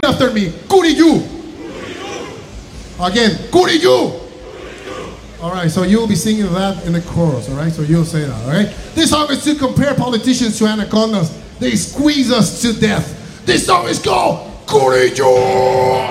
after me. Kuriju. Again, Kuriju. All right, so you'll be singing that in the chorus, all right? So you'll say that, all right? This song is to compare politicians to anacondas. They squeeze us to death. This song is called Kuriju.